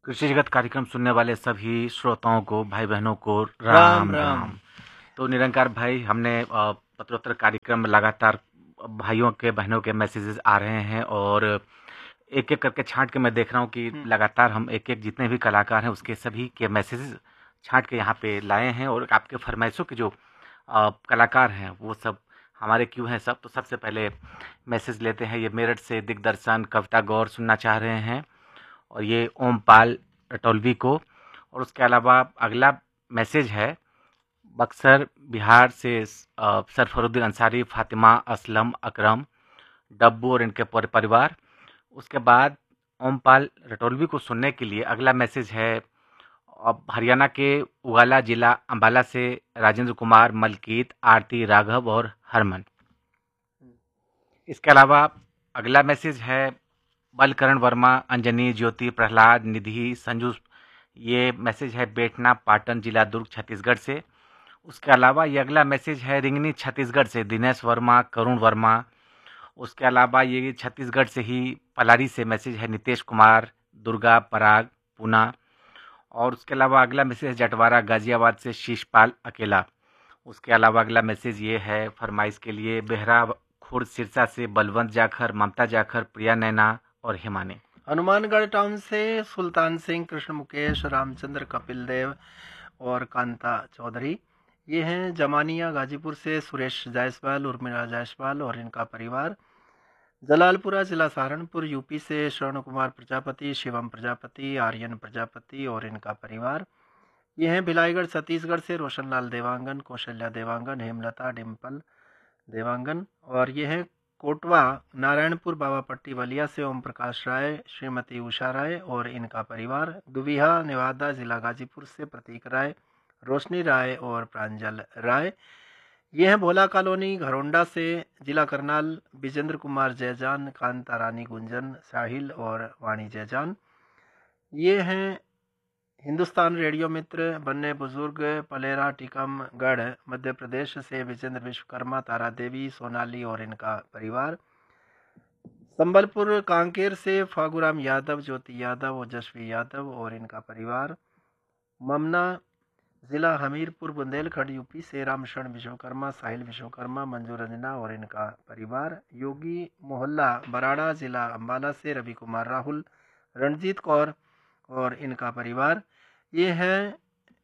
कृषि जगत कार्यक्रम सुनने वाले सभी श्रोताओं को, भाई बहनों को राम राम राम। राम। तो निरंकार भाई, हमने पत्रोत्तर कार्यक्रम में लगातार भाइयों के बहनों के मैसेजेस आ रहे हैं और एक एक करके छांट के मैं देख रहा हूँ कि लगातार हम एक एक जितने भी कलाकार हैं उसके सभी के मैसेजेस छांट के यहाँ पे लाए हैं। और आपके फरमाइशों के जो कलाकार हैं वो सब हमारे क्यों हैं सब। तो सबसे पहले मैसेज लेते हैं। ये मेरठ से दिग्दर्शन कविता गौर सुनना चाह रहे हैं और ये ओमपाल अटोलवी को। और उसके अलावा अगला मैसेज है बक्सर बिहार से सरफरुद्दीन अंसारी, फातिमा असलम, अकरम, डब्बू और इनके परिवार। उसके बाद ओमपाल रटोलवी को सुनने के लिए अगला मैसेज है अब हरियाणा के उगाला जिला अंबाला से राजेंद्र कुमार, मलकीत, आरती, राघव और हरमन। इसके अलावा अगला मैसेज है बलकरण वर्मा, अंजनी, ज्योति, प्रहलाद, निधि, संजू। ये मैसेज है बेटना, पाटन जिला, दुर्ग, छत्तीसगढ़ से। उसके अलावा ये अगला मैसेज है रिंगनी, छत्तीसगढ़ से दिनेश वर्मा, करुण वर्मा। उसके अलावा ये छत्तीसगढ़ से ही पलारी से मैसेज है नितेश कुमार, दुर्गा, पराग, पूना। और उसके अलावा अगला मैसेज जटवारा गाजियाबाद से शीशपाल अकेला। उसके अलावा अगला मैसेज ये है फरमाइश के लिए बेहरा खुर्द सिरसा से बलवंत जाखर, ममता जाखर, प्रिया नैना और हिमानी। हनुमानगढ़ टाउन से सुल्तान सिंह, कृष्ण मुकेश, रामचंद्र, कपिल देव और कांता चौधरी। ये हैं जमानिया गाजीपुर से सुरेश जायसवाल, उर्मिला जायसवाल और इनका परिवार। जलालपुरा जिला सहारनपुर यूपी से श्रवण कुमार प्रजापति, शिवम प्रजापति, आर्यन प्रजापति और इनका परिवार। ये हैं भिलाईगढ़ छत्तीसगढ़ से रोशनलाल देवांगन, कौशल्या देवांगन, हेमलता, डिम्पल देवांगन। और ये हैं कोटवा नारायणपुर बाबापट्टी बलिया से ओम प्रकाश राय, श्रीमती उषा राय और इनका परिवार। दुबिहा नेवादा जिला गाजीपुर से प्रतीक राय, रोशनी राय और प्रांजल राय। ये हैं भोला कॉलोनी घरोंडा से जिला करनाल विजेंद्र कुमार जयजान, कांता रानी गुंजन, साहिल और वाणी जयजान। ये हैं हिंदुस्तान रेडियो मित्र बन्ने बुजुर्ग पलेरा टीकमगढ़ मध्य प्रदेश से विजेंद्र विश्वकर्मा, तारा देवी, सोनाली और इनका परिवार। संबलपुर कांकेर से फागुराम यादव, ज्योति यादव, ओजस्वी यादव और इनका परिवार। ममना जिला हमीरपुर बुंदेलखंड यूपी से रामशरण विश्वकर्मा, साहिल विश्वकर्मा, मंजू रंजना और इनका परिवार। योगी मोहल्ला बराड़ा जिला अंबाला से रवि कुमार राहुल, रणजीत कौर और इनका परिवार। ये है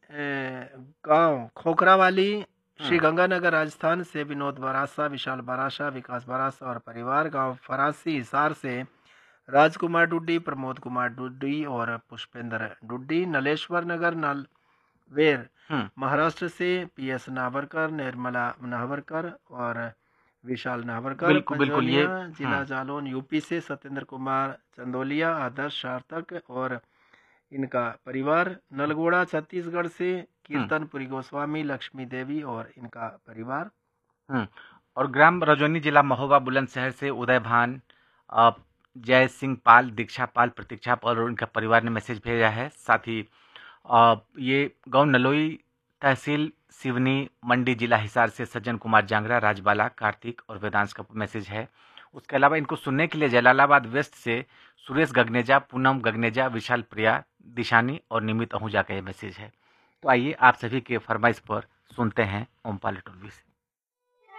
गांव खोखरावाली, श्री गंगानगर राजस्थान से विनोद बरासा, विशाल बरासा, विकास बरासा और परिवार। गांव फरासी हिसार से राजकुमार डुड्डी, प्रमोद कुमार डुड्डी और पुष्पेंद्र डुड्डी। नलेश्वर नगर नालवेर महाराष्ट्र से पीएस नावरकर, निर्मला नावरकर और विशाल नावरकर। बिल्कुल ये जिला जालौन यूपी से सत्येंद्र कुमार चंदोलिया, आदर्श सार्थक और इनका परिवार। नलगोड़ा छत्तीसगढ़ से कीर्तनपुरी गोस्वामी, लक्ष्मी देवी और इनका परिवार। और ग्राम रजौनी जिला महोबा बुलंदशहर से उदय भान, जय सिंह पाल, दीक्षा पाल, प्रतीक्षा पाल और उनका परिवार ने मैसेज भेजा है। साथ ही ये गांव नलोई तहसील सिवनी मंडी जिला हिसार से सज्जन कुमार जांगरा, राजबाला, कार्तिक और वेदांश का मैसेज है। उसके अलावा इनको सुनने के लिए जलालाबाद वेस्ट से सुरेश गगनेजा, पूनम गगनेजा, विशाल प्रिया, दिशानी और निमित आहूजा का ये मैसेज है। तो आइए आप सभी के फरमाइश पर सुनते हैं ओमपाल टोलवी से।